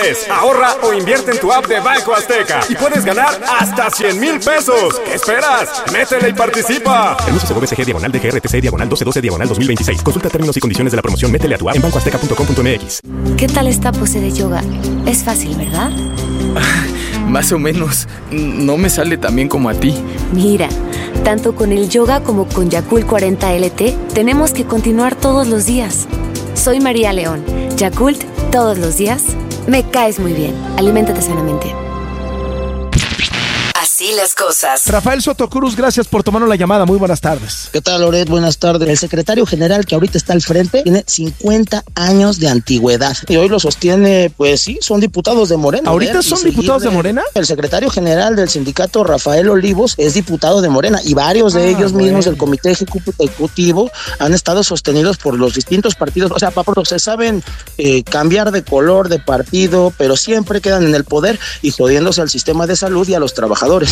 es. Ahorra o invierte en tu app de Banco Azteca y puedes ganar hasta 100,000 pesos. ¿Qué esperas? Métele y participa. Permiso CVCG /DGRTC /1212/2026. Consulta términos y condiciones de la promoción. Métele a tu app en bancoazteca.com.mx. ¿Qué tal esta pose de yoga? Es fácil, ¿verdad? Más o menos. No me sale tan bien como a ti. Mira, tanto con el yoga como con Yakult 40 LT, tenemos que continuar todos los días. Soy María León. Yakult, todos los días. Me caes muy bien. Aliméntate sanamente. Así las cosas. Rafael Soto Cruz, gracias por tomarnos la llamada. Muy buenas tardes. ¿Qué tal, Loret? Buenas tardes. El secretario general que ahorita está al frente tiene 50 años de antigüedad. Y hoy lo sostiene, pues sí, son diputados de Morena. ¿Ahorita son diputados de Morena? El secretario general del sindicato, Rafael Olivos, es diputado de Morena. Y varios de ellos mismos del comité ejecutivo han estado sostenidos por los distintos partidos. O sea, se saben cambiar de color, de partido, pero siempre quedan en el poder y jodiéndose al sistema de salud y a los trabajadores.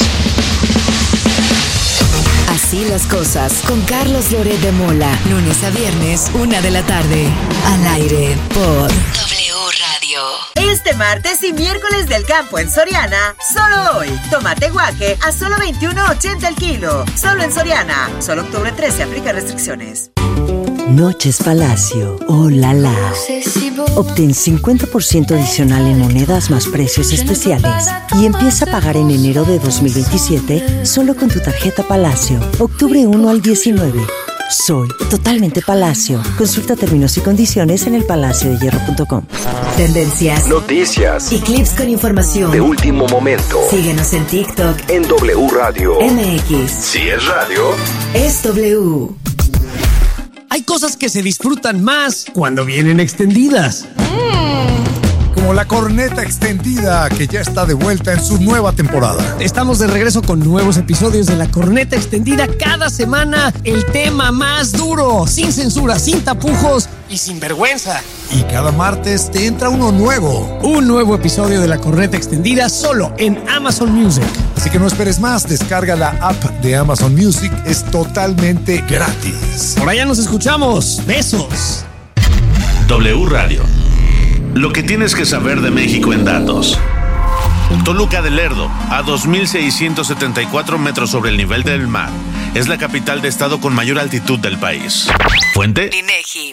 Así las cosas con Carlos Loret de Mola. Lunes a viernes, 1 de la tarde. Al aire por W Radio. Este martes y miércoles del campo en Soriana, solo hoy. Tomate guaje a solo $21.80 el kilo. Solo en Soriana. Solo octubre 13, aplica restricciones. Noches Palacio, oh la la. Obtén 50% adicional en monedas más precios especiales y empieza a pagar en enero de 2027 solo con tu tarjeta Palacio. Octubre 1 al 19. Soy totalmente Palacio. Consulta términos y condiciones en elpalaciodehierro.com. Tendencias, noticias y clips con información de último momento. Síguenos en TikTok en W Radio MX. Si es radio, es W. Hay cosas que se disfrutan más cuando vienen extendidas. Como la corneta extendida, que ya está de vuelta en su nueva temporada. Estamos de regreso con nuevos episodios de la corneta extendida cada semana. El tema más duro, sin censura, sin tapujos y sin vergüenza. Y cada martes te entra uno nuevo. Un nuevo episodio de la corneta extendida solo en Amazon Music. Así que no esperes más, descarga la app de Amazon Music, es totalmente gratis. Por allá nos escuchamos. Besos. W Radio. Lo que tienes que saber de México en datos. Toluca de Lerdo, a 2,674 metros sobre el nivel del mar, es la capital de estado con mayor altitud del país. Fuente: INEGI.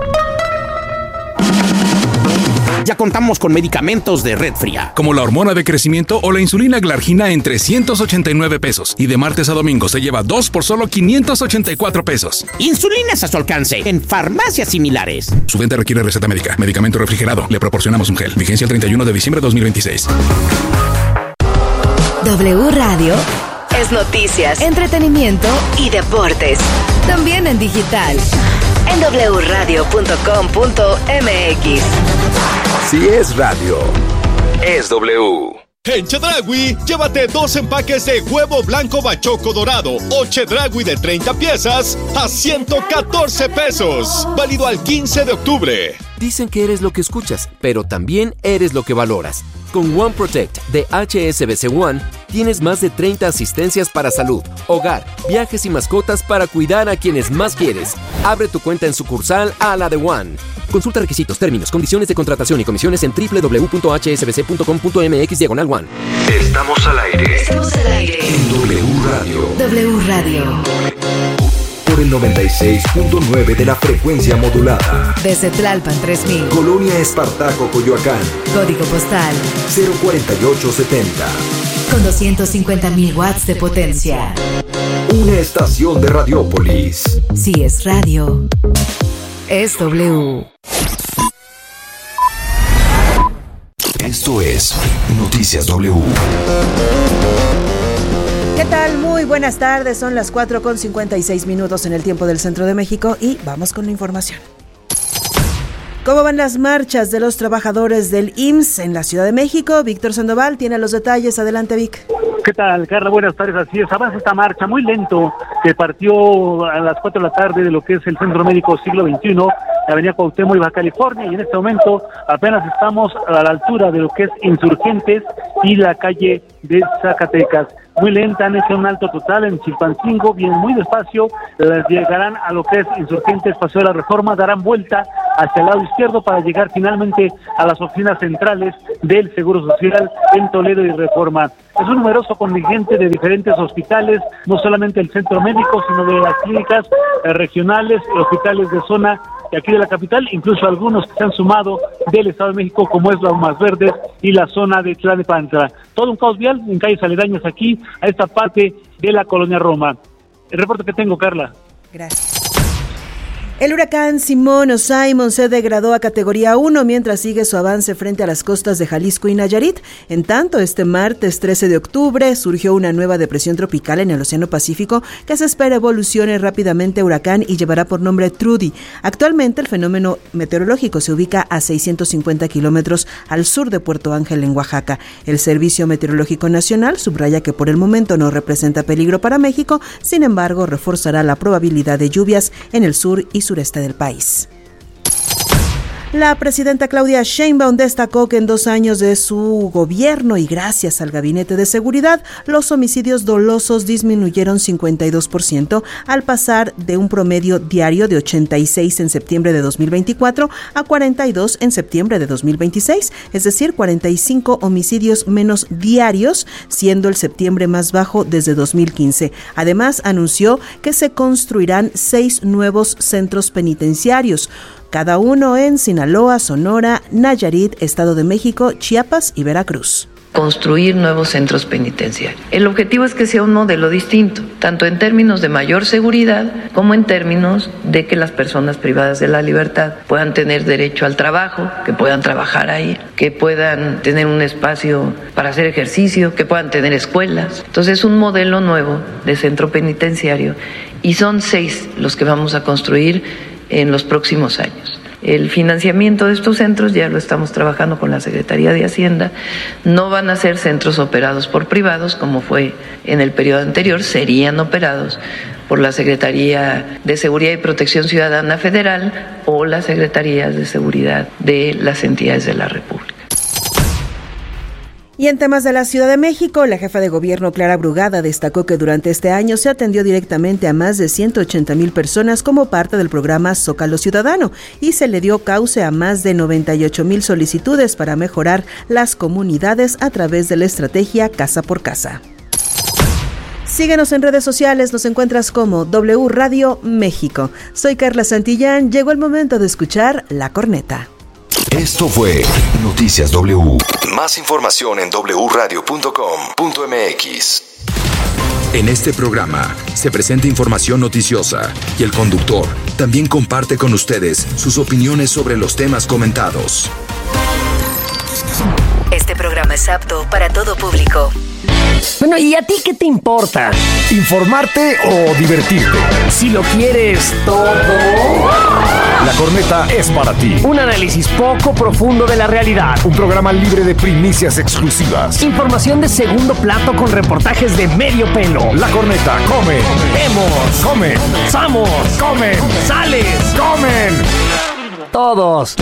Ya contamos con medicamentos de red fría, como la hormona de crecimiento o la insulina Glargina en 389 pesos. Y de martes a domingo se lleva 2 por solo 584 pesos. Insulinas a su alcance en farmacias similares. Su venta requiere receta médica. Medicamento refrigerado. Le proporcionamos un gel. Vigencia el 31 de diciembre de 2026. W Radio es noticias, entretenimiento y deportes. También en digital. En wradio.com.mx. Si es radio, es W. En Chedraui, llévate 2 empaques de huevo blanco bachoco dorado o Chedraui de 30 piezas a 114 pesos. Válido al 15 de octubre. Dicen que eres lo que escuchas, pero también eres lo que valoras. Con One Protect de HSBC One, tienes más de 30 asistencias para salud, hogar, viajes y mascotas para cuidar a quienes más quieres. Abre tu cuenta en sucursal a la de One. Consulta requisitos, términos, condiciones de contratación y comisiones en www.hsbc.com.mx/One. Estamos al aire. Estamos al aire. En W Radio. W Radio. Por el 96.9 de la frecuencia modulada. Desde Tlalpan 3000. Colonia Espartaco, Coyoacán. Código postal 04870. Con 250,000 watts de potencia. Una estación de Radiópolis. Si es radio, es W. Esto es Noticias W. ¿Qué tal? Muy buenas tardes, son las 4:56 en el tiempo del Centro de México y vamos con la información. ¿Cómo van las marchas de los trabajadores del IMSS en la Ciudad de México? Víctor Sandoval tiene los detalles. Adelante, Vic. ¿Qué tal, Carla? Buenas tardes. Así es, avanza esta marcha muy lento que partió a las 4 de la tarde de lo que es el Centro Médico Siglo XXI, la avenida Cuauhtémoc y Baja California, y en este momento apenas estamos a la altura de lo que es Insurgentes y la calle de Zacatecas. muy lenta, han hecho un alto total en Chilpancingo, vienen muy despacio, llegarán a lo que es Insurgentes, Paseo de la Reforma, darán vuelta hacia el lado izquierdo para llegar finalmente a las oficinas centrales del Seguro Social en Toledo y Reforma. Es un numeroso contingente de diferentes hospitales, no solamente el centro médico, sino de las clínicas regionales, hospitales de zona de aquí de la capital, incluso algunos que se han sumado del Estado de México, como es Lomas Verdes y la zona de Tlalnepantla. Todo un caos vial en calles aledañas aquí a esta parte de la colonia Roma. El reporte que tengo, Carla. Gracias. El huracán Simón se degradó a categoría 1 mientras sigue su avance frente a las costas de Jalisco y Nayarit. En tanto, este martes 13 de octubre surgió una nueva depresión tropical en el Océano Pacífico que se espera evolucione rápidamente a huracán y llevará por nombre Trudy. Actualmente el fenómeno meteorológico se ubica a 650 kilómetros al sur de Puerto Ángel en Oaxaca. El Servicio Meteorológico Nacional subraya que por el momento no representa peligro para México, sin embargo reforzará la probabilidad de lluvias en el sur y sureste del país. La presidenta Claudia Sheinbaum destacó que en 2 años de su gobierno y gracias al Gabinete de Seguridad, los homicidios dolosos disminuyeron 52% al pasar de un promedio diario de 86 en septiembre de 2024 a 42 en septiembre de 2026, es decir, 45 homicidios menos diarios, siendo el septiembre más bajo desde 2015. Además, anunció que se construirán 6 nuevos centros penitenciarios, cada uno en Sinaloa, Sonora, Nayarit, Estado de México, Chiapas y Veracruz. Construir nuevos centros penitenciarios. El objetivo es que sea un modelo distinto, tanto en términos de mayor seguridad como en términos de que las personas privadas de la libertad puedan tener derecho al trabajo, que puedan trabajar ahí, que puedan tener un espacio para hacer ejercicio, que puedan tener escuelas. Entonces es un modelo nuevo de centro penitenciario y son 6 los que vamos a construir en los próximos años. El financiamiento de estos centros ya lo estamos trabajando con la Secretaría de Hacienda. No van a ser centros operados por privados como fue en el periodo anterior, serían operados por la Secretaría de Seguridad y Protección Ciudadana Federal o las Secretarías de Seguridad de las entidades de la República. Y en temas de la Ciudad de México, la jefa de gobierno Clara Brugada destacó que durante este año se atendió directamente a más de 180,000 personas como parte del programa Zócalo Ciudadano y se le dio cauce a más de 98,000 solicitudes para mejorar las comunidades a través de la estrategia Casa por Casa. Síguenos en redes sociales, nos encuentras como W Radio México. Soy Carla Santillán, llegó el momento de escuchar La Corneta. Esto fue Noticias W. Más información en wradio.com.mx. En este programa se presenta información noticiosa y el conductor también comparte con ustedes sus opiniones sobre los temas comentados. Este programa es apto para todo público. Bueno, ¿y a ti qué te importa? ¿Informarte o divertirte? Si lo quieres todo. La Corneta es para ti. Un análisis poco profundo de la realidad. Un programa libre de primicias exclusivas. Información de segundo plato con reportajes de medio pelo. La Corneta come. Vemos. Comen. Samos. Comen. Sales. Comen. Todos.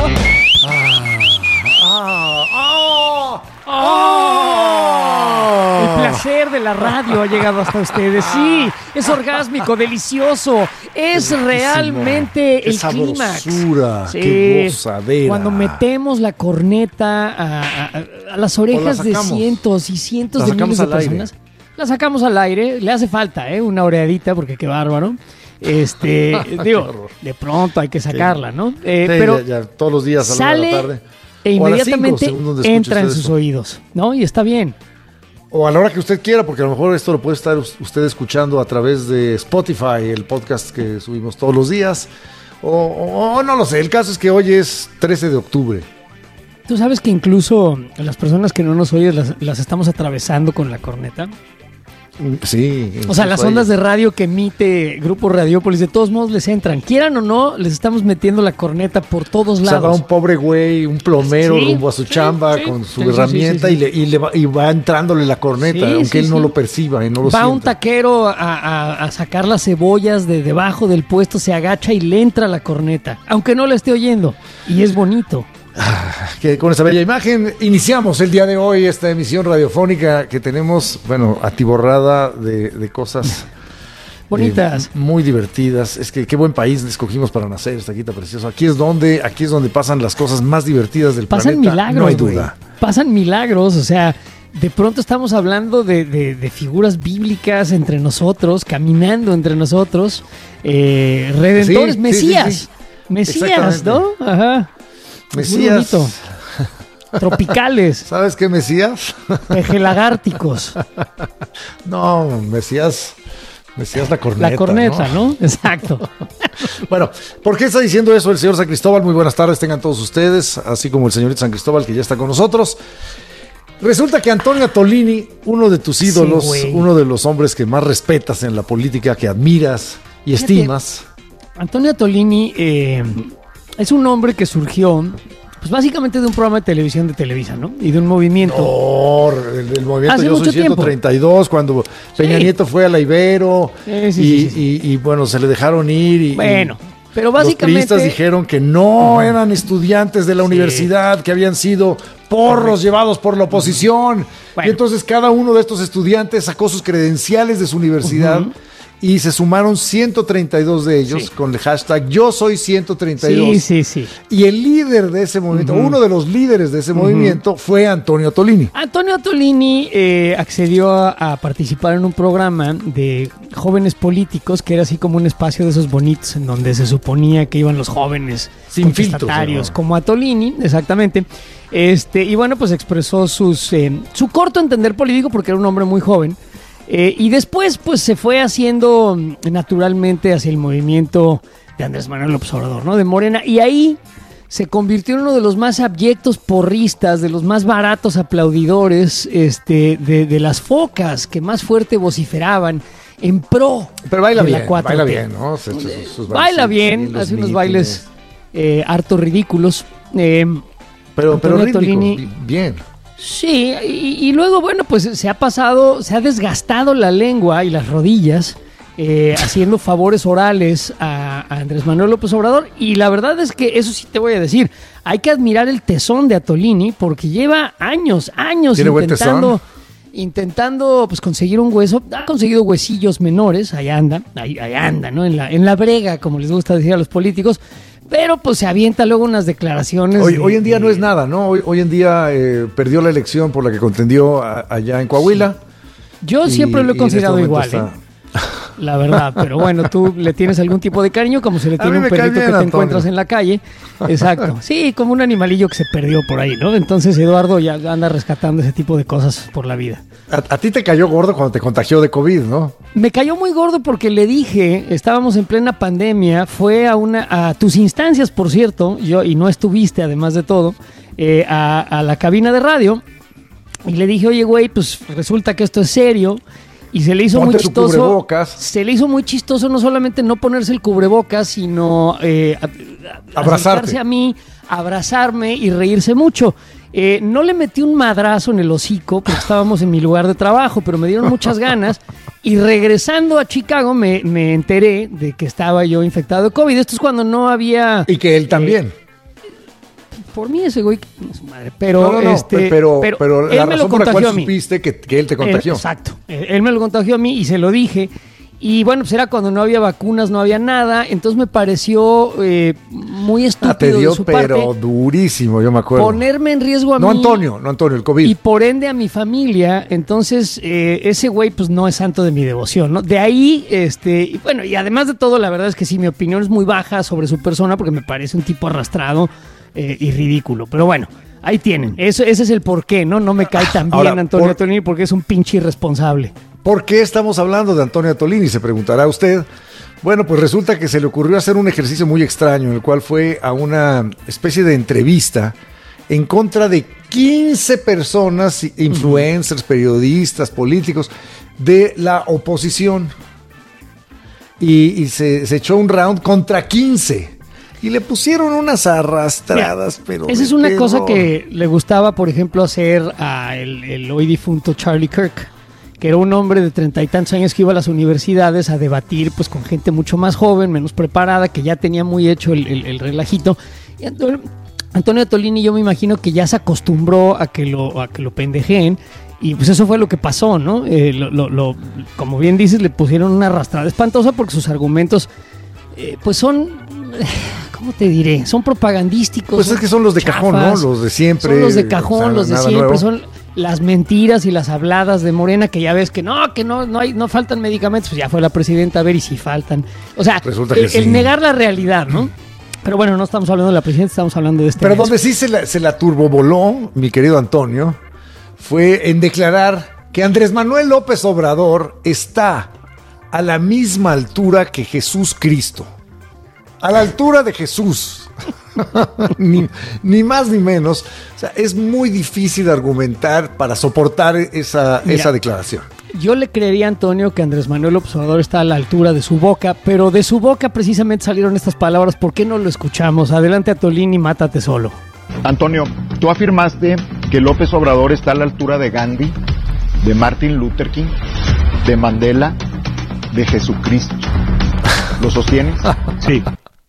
El placer de la radio ha llegado hasta ustedes. Sí, es orgásmico, delicioso. Es realmente el clímax. Sí, qué gozadera. Cuando metemos la corneta a las orejas de cientos y cientos de miles de personas. La sacamos al aire. Le hace falta, una oreadita porque qué bárbaro. Digo, de pronto hay que sacarla, ¿no? Pero ya, todos los días a sale la tarde. E inmediatamente entra en sus oídos, ¿no? Y está bien. O a la hora que usted quiera, porque a lo mejor esto lo puede estar usted escuchando a través de Spotify, el podcast que subimos todos los días. O no lo sé, el caso es que hoy es 13 de octubre. Tú sabes que incluso las personas que no nos oyen las estamos atravesando con la corneta. Sí. O sea, las ondas de radio que emite Grupo Radiópolis, de todos modos les entran. Quieran o no, les estamos metiendo la corneta por todos lados. O sea, va un pobre güey, un plomero rumbo a su chamba con su herramienta y va entrándole la corneta, aunque él no lo perciba y no lo sienta. Va un taquero a sacar las cebollas de debajo del puesto, se agacha y le entra la corneta, aunque no la esté oyendo. Y es bonito. Que con esa bella imagen iniciamos el día de hoy esta emisión radiofónica que tenemos, bueno, atiborrada de cosas bonitas, muy divertidas. Es que qué buen país escogimos para nacer, esta quita preciosa. Aquí es donde pasan las cosas más divertidas del planeta. Pasan milagros, no hay duda. Pasan milagros, o sea, de pronto estamos hablando de figuras bíblicas entre nosotros, caminando entre nosotros, redentores, sí, Mesías. Sí. Mesías, ¿no? Ajá. Mesías. Muy bonito. Tropicales. ¿Sabes qué Mesías? Pejelagárticos. No, Mesías la corneta. La corneta, ¿no? Exacto. Bueno, ¿por qué está diciendo eso el señor San Cristóbal? Muy buenas tardes tengan todos ustedes, así como el señorito San Cristóbal que ya está con nosotros. Resulta que Antonio Tolini, uno de tus ídolos, sí, uno de los hombres que más respetas en la política, que admiras y estimas. Antonio Tolini es un hombre que surgió, pues básicamente de un programa de televisión de Televisa, ¿no? Y de un movimiento. No, el movimiento Yo Soy 132, tiempo. Cuando Peña Nieto fue a la Ibero y bueno, se le dejaron ir. Bueno, pero básicamente los priistas dijeron que no eran estudiantes de la universidad, que habían sido porros llevados por la oposición. Bueno. Y entonces cada uno de estos estudiantes sacó sus credenciales de su universidad. Y se sumaron 132 de ellos con el hashtag Yo Soy 132. Sí. Y el líder de ese movimiento, uno de los líderes de ese movimiento fue Antonio Tolini. Antonio Tolini accedió a participar en un programa de jóvenes políticos que era así como un espacio de esos bonitos en donde se suponía que iban los jóvenes sin filtros, como a Tolini, exactamente. Y bueno, pues expresó su corto entender político porque era un hombre muy joven. Y después pues se fue haciendo naturalmente hacia el movimiento de Andrés Manuel López Obrador, ¿no? De Morena, y ahí se convirtió en uno de los más abyectos porristas, de los más baratos aplaudidores de las focas que más fuerte vociferaban en pro. Pero baila de bien, la 4T. Baila bien, ¿no? Baila bien, hace unos bailes harto ridículos. Pero ridículo, bien. Sí, y luego, bueno, pues se ha desgastado la lengua y las rodillas haciendo favores orales a Andrés Manuel López Obrador, y la verdad es que eso sí te voy a decir, hay que admirar el tesón de Atolini porque lleva años intentando pues conseguir un hueso, ha conseguido huesillos menores, ahí anda, ¿no? En la brega, como les gusta decir a los políticos. Pero pues se avienta luego unas declaraciones. Hoy en día no es nada, ¿no? Hoy en día perdió la elección por la que contendió allá en Coahuila. Yo siempre lo he considerado igual, la verdad. Pero bueno, tú le tienes algún tipo de cariño, como se le tiene un perrito que te encuentras en la calle. Exacto. Sí, como un animalillo que se perdió por ahí, ¿no? Entonces Eduardo ya anda rescatando ese tipo de cosas por la vida. A ti te cayó gordo cuando te contagió de COVID, ¿no? Me cayó muy gordo porque le dije, estábamos en plena pandemia, fue a tus instancias, por cierto, y no estuviste, además de todo, a la cabina de radio, y le dije, oye, güey, pues resulta que esto es serio, y se le hizo muy chistoso. Se le hizo muy chistoso no solamente no ponerse el cubrebocas, sino acercarse a mí, abrazarme y reírse mucho. No le metí un madrazo en el hocico porque estábamos en mi lugar de trabajo, pero me dieron muchas ganas, y regresando a Chicago me enteré de que estaba yo infectado de COVID. Esto es cuando no había... Y que él también. Por mí ese güey, su madre, pero pero él la me razón lo por la cual contagió a mí. Supiste que él te contagió. Exacto. Él me lo contagió a mí y se lo dije. Y bueno, pues era cuando no había vacunas, no había nada. Entonces me pareció muy estúpido te dio, de su parte. Pero durísimo, yo me acuerdo. Ponerme en riesgo a mí. No Antonio, el COVID. Y por ende a mi familia. Entonces ese güey pues no es santo de mi devoción, ¿no? De ahí, y bueno, y además de todo, la verdad es que sí, mi opinión es muy baja sobre su persona porque me parece un tipo arrastrado y ridículo. Pero bueno, ahí tienen. Ese es el porqué, ¿no? No me cae tan bien Antonio Tolini porque es un pinche irresponsable. ¿Por qué estamos hablando de Antonio Tolini? Se preguntará usted. Bueno, pues resulta que se le ocurrió hacer un ejercicio muy extraño, en el cual fue a una especie de entrevista en contra de 15 personas, influencers, periodistas, políticos, de la oposición. Y se echó un round contra 15. Y le pusieron unas arrastradas, pero... Esa es una cosa que le gustaba, por ejemplo, hacer a el hoy difunto Charlie Kirk, que era un hombre de 30 y tantos años que iba a las universidades a debatir pues con gente mucho más joven, menos preparada, que ya tenía muy hecho el relajito. Y Antonio Tolini, yo me imagino que ya se acostumbró a que lo pendejeen, y pues eso fue lo que pasó, ¿no? Como bien dices, le pusieron una arrastrada espantosa porque sus argumentos pues son, ¿cómo te diré? Son propagandísticos. Pues es que son los de chafas, cajón, ¿no? Los de siempre. Son los de cajón, o sea, los de siempre, nuevo. son las mentiras y las habladas de Morena, que ya ves que no faltan medicamentos, pues ya fue la presidenta a ver y si faltan. O sea, el negar la realidad, ¿no? Pero bueno, no estamos hablando de la presidenta, estamos hablando de este. Pero donde sí se la turbovoló, mi querido Antonio, fue en declarar que Andrés Manuel López Obrador está a la misma altura que Jesús Cristo. A la altura de Jesús. ni más ni menos. O sea, es muy difícil argumentar para soportar esa declaración. Yo le creería a Antonio que Andrés Manuel López Obrador está a la altura de su boca, pero de su boca precisamente salieron estas palabras. ¿Por qué no lo escuchamos? Adelante, Atolini, mátate solo. Antonio, tú afirmaste que López Obrador está a la altura de Gandhi, de Martin Luther King, de Mandela, de Jesucristo. ¿Lo sostienes? Sí.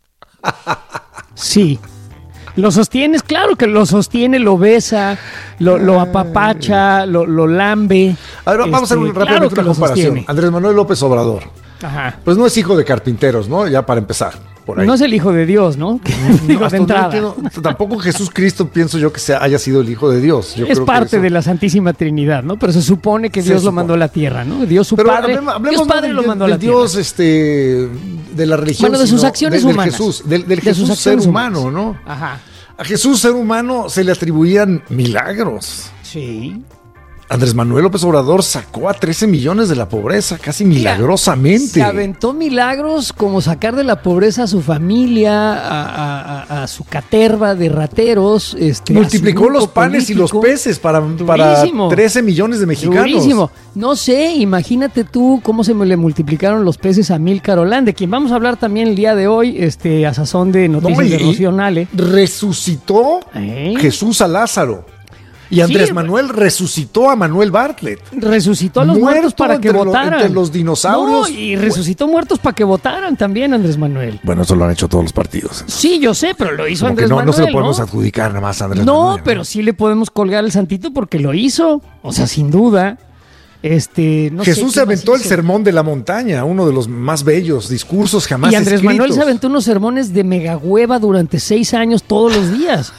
Sí. ¿Lo sostienes? Claro que lo sostiene, lo besa, lo apapacha, lo lambe. A ver, vamos a hacer rápidamente una comparación. Andrés Manuel López Obrador. Ajá. Pues no es hijo de carpinteros, ¿no? Ya para empezar. Por ahí. No es el hijo de Dios, ¿no? Digo, de entrada. Tampoco Jesús Cristo pienso yo que haya sido el hijo de Dios. Yo es parte de la Santísima Trinidad, ¿no? Pero se supone que Dios lo mandó a la tierra, ¿no? Dios su Padre, Dios Padre lo mandó a la tierra. Dios, de la religión. Bueno, de sus acciones humanas. Del Jesús ser humano, ¿no? Ajá. A Jesús ser humano se le atribuían milagros. Sí. Andrés Manuel López Obrador sacó a 13 millones de la pobreza, casi milagrosamente. Se aventó milagros como sacar de la pobreza a su familia, a su caterva de rateros. Multiplicó los panes político. Y los peces para 13 millones de mexicanos. Durísimo. No sé, imagínate tú cómo se le multiplicaron los peces a Amílcar Olán, de quien vamos a hablar también el día de hoy, a sazón de Noticias de Rocío Nale. Resucitó Jesús a Lázaro. Y Andrés Manuel resucitó a Manuel Bartlett. Resucitó a los muertos para que votaran. Entre los dinosaurios. No, y resucitó muertos para que votaran también, Andrés Manuel. Bueno, eso lo han hecho todos los partidos. Sí, yo sé, pero lo hizo como Andrés Manuel. No se lo podemos adjudicar nada más a Andrés Manuel. No, pero sí le podemos colgar el santito porque lo hizo. O sea, sin duda. Jesús se aventó el sermón de la montaña, uno de los más bellos discursos jamás escritos. Y Andrés Manuel se aventó unos sermones de megahueva durante 6 años todos los días.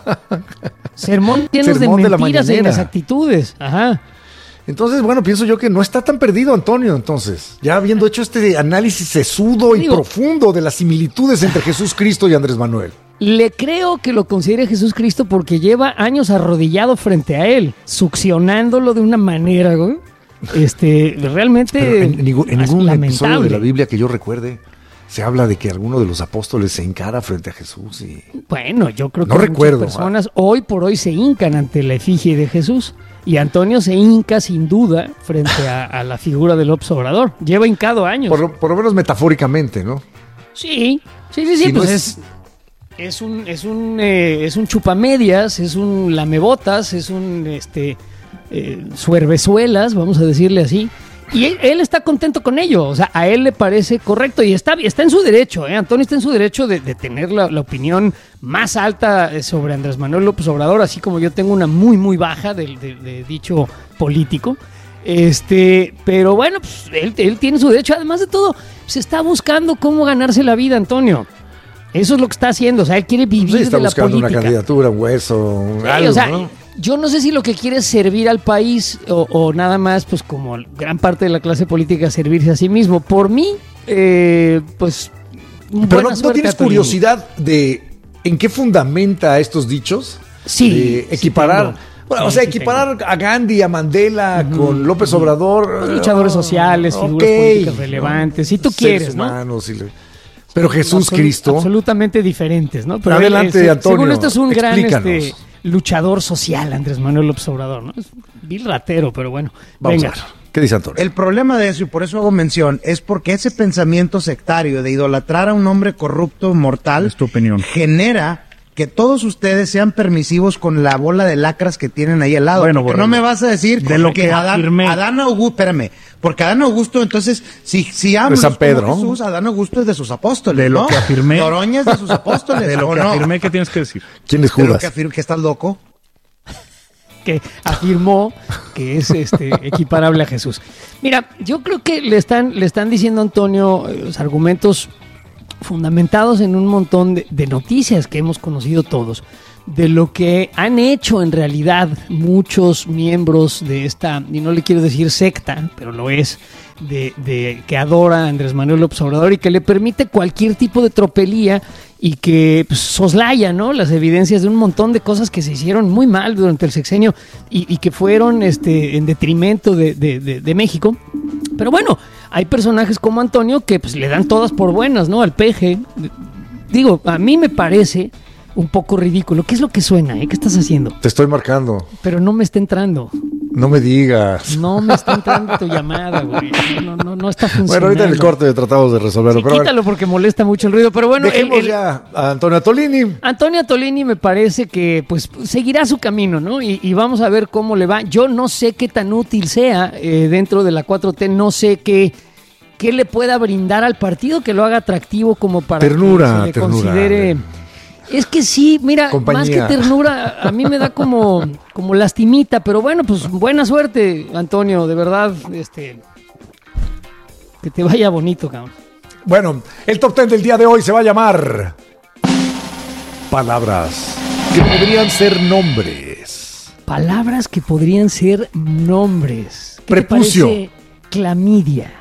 Sermón llenos de mentiras e inexactitudes. Ajá. Entonces, bueno, pienso yo que no está tan perdido, Antonio, entonces. Ya habiendo hecho este análisis sesudo y profundo de las similitudes entre Jesús Cristo y Andrés Manuel. Le creo que lo considere Jesús Cristo porque lleva años arrodillado frente a él, succionándolo de una manera, güey. Realmente pero en ningún episodio de la Biblia que yo recuerde se habla de que alguno de los apóstoles se encara frente a Jesús y... Bueno, yo creo que muchas personas hoy por hoy se hincan ante la efigie de Jesús. Y Antonio se hinca sin duda frente a la figura de López Obrador. Lleva hincado años. Por lo menos metafóricamente, ¿no? Sí, pues es un chupamedias, es un lamebotas, es un suervezuelas, vamos a decirle así. Y él está contento con ello, o sea, a él le parece correcto y está en su derecho, Antonio está en su derecho de tener la opinión más alta sobre Andrés Manuel López Obrador, así como yo tengo una muy, muy baja de dicho político. Pero bueno, pues él tiene su derecho, además de todo, se está buscando cómo ganarse la vida, Antonio. Eso es lo que está haciendo, o sea, él quiere vivir de la política. Está buscando una candidatura, un hueso, algo, o sea, ¿no? Yo no sé si lo que quiere es servir al país o nada más, pues como gran parte de la clase política, servirse a sí mismo. Por mí, pues... Pero ¿no tienes curiosidad de en qué fundamenta estos dichos? Sí. De equiparar... equiparar a Gandhi, a Mandela con López Obrador. Luchadores sociales, figuras políticas relevantes, si tú quieres, ¿no? Humanos pero Jesús Cristo... Absolutamente diferentes, ¿no? Pero adelante, Antonio. Según esto es un gran luchador social, Andrés Manuel López Obrador, ¿no? Es vil ratero, pero bueno. Vamos a ver. ¿Qué dice Antonio? El problema de eso, y por eso hago mención, es porque ese pensamiento sectario de idolatrar a un hombre corrupto, mortal, es tu opinión, genera que todos ustedes sean permisivos con la bola de lacras que tienen ahí al lado. Bueno, porque no me vas a decir de lo que afirmé. Adán Augusto, espérame, porque Adán Augusto, entonces, si hablas San Pedro, como Jesús, Adán Augusto es de sus apóstoles, de lo ¿no? que afirmé. Noroña es de sus apóstoles. De lo que afirmé, ¿qué tienes que decir? ¿Quién es Judas? De lo que estás loco. Que afirmó que es equiparable a Jesús. Mira, yo creo que le están diciendo a Antonio los argumentos fundamentados en un montón de noticias que hemos conocido todos, de lo que han hecho en realidad muchos miembros de esta, y no le quiero decir secta, pero lo es, de que adora a Andrés Manuel López Obrador y que le permite cualquier tipo de tropelía y que pues, soslaya, ¿no?, las evidencias de un montón de cosas que se hicieron muy mal durante el sexenio y que fueron en detrimento de México. Pero bueno, hay personajes como Antonio que pues le dan todas por buenas, ¿no?, al peje. Digo, a mí me parece un poco ridículo. ¿Qué es lo que suena? ¿Qué estás haciendo? Te estoy marcando. Pero no me está entrando. No me digas. No me está entrando tu llamada, güey. No está funcionando. Bueno, ahorita en el corte tratamos de resolverlo. Sí, pero quítalo porque molesta mucho el ruido. Pero bueno, dejemos ya a Antonio Atolini. Antonio Atolini me parece que pues seguirá su camino, ¿no? Y vamos a ver cómo le va. Yo no sé qué tan útil sea dentro de la 4T. No sé qué le pueda brindar al partido que lo haga atractivo como para que se le considere. Es que sí, mira, compañía. Más que ternura, a mí me da como lastimita, pero bueno, pues buena suerte, Antonio, de verdad, que te vaya bonito, cabrón. Bueno, el top 10 del día de hoy se va a llamar palabras que podrían ser nombres. Palabras que podrían ser nombres. ¿Qué prepucio? Te parece clamidia?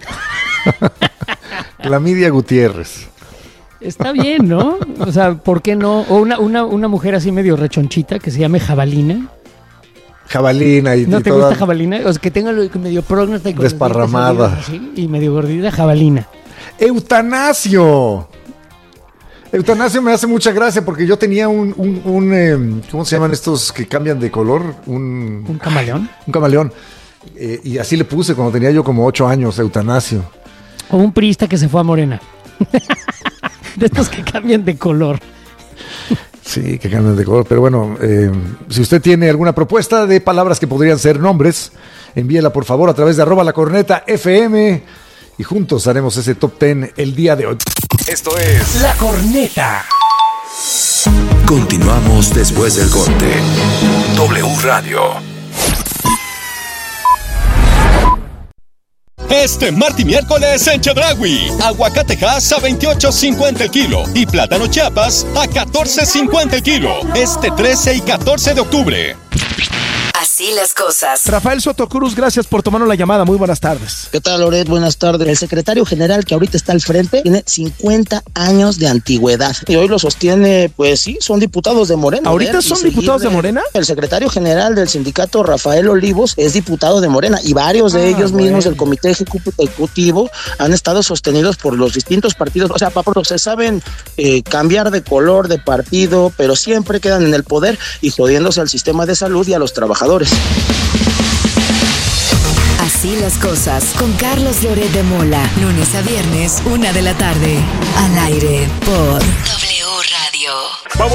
Clamidia Gutiérrez. Está bien, ¿no? O sea, ¿por qué no? O una mujer así medio rechonchita que se llame Jabalina. Jabalina y ¿no te gusta Jabalina? O sea, que tenga medio prógnata y desparramada así, y medio gordita, Jabalina. Eutanasio. Eutanasio me hace mucha gracia porque yo tenía un ¿cómo se llaman estos que cambian de color? ¿Un camaleón? Un camaleón. Y así le puse cuando tenía yo como 8 años, Eutanasio. O un priista que se fue a Morena. De estos que cambian de color. Sí, que cambian de color. Pero bueno, si usted tiene alguna propuesta de palabras que podrían ser nombres, envíela por favor a través de @lacorneta_FM y juntos haremos ese top 10 el día de hoy. Esto es La Corneta. Continuamos después del corte. W Radio. Este martes y miércoles en Chedraui, aguacatejas a $28.50 el kilo y plátano Chiapas a $14.50 el kilo. Este 13 y 14 de octubre. Así las cosas. Rafael Soto Cruz, gracias por tomarnos la llamada. Muy buenas tardes. ¿Qué tal, Loret? Buenas tardes. El secretario general que ahorita está al frente tiene 50 años de antigüedad. Y hoy lo sostiene, pues sí, son diputados de Morena. ¿Ahorita son diputados de Morena? El secretario general del sindicato, Rafael Olivos, es diputado de Morena. Y varios de ellos mismos del comité ejecutivo han estado sostenidos por los distintos partidos. O sea, se saben cambiar de color, de partido, pero siempre quedan en el poder y jodiéndose al sistema de salud y a los trabajadores. Así las cosas con Carlos Loret de Mola. Lunes a viernes, 1 de la tarde. Al aire por W Radio.